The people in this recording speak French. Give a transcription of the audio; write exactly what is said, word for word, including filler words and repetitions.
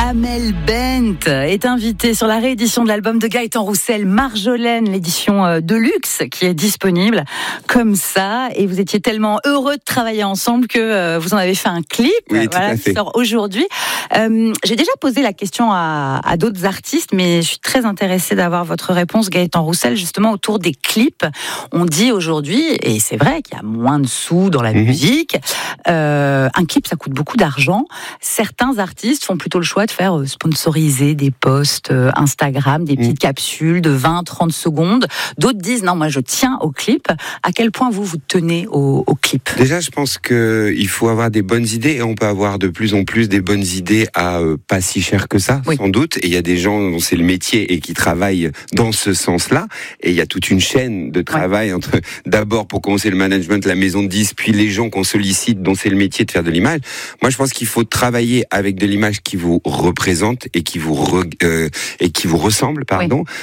Amel Bent est invitée sur la réédition de l'album de Gaëtan Roussel, Marjolaine, l'édition de luxe qui est disponible comme ça. Et vous étiez tellement heureux de travailler ensemble que vous en avez fait un clip, oui, voilà, qui sort aujourd'hui. Euh, j'ai déjà posé la question à, à d'autres artistes, mais je suis très intéressée d'avoir votre réponse, Gaëtan Roussel, justement autour des clips. On dit aujourd'hui, et c'est vrai qu'il y a moins de sous dans la mmh. musique, euh, un clip ça coûte beaucoup d'argent. Certains artistes font plutôt le choix de faire sponsoriser des posts Instagram, des petites mmh. capsules de vingt à trente secondes. D'autres disent non, moi je tiens au clip. À quel point vous vous tenez au, au clip ? Déjà, je pense qu'il faut avoir des bonnes idées et on peut avoir de plus en plus des bonnes idées à euh, pas si cher que ça, oui. sans doute. Et il y a des gens dont c'est le métier et qui travaillent dans ce sens-là. Et il y a toute une chaîne de travail ouais. entre d'abord pour commencer le management, la maison de disques, puis les gens qu'on sollicite dont c'est le métier de faire de l'image. Moi, je pense qu'il faut travailler avec de l'image qui vous représente et qui vous re, euh, et qui vous ressemble, pardon. Oui.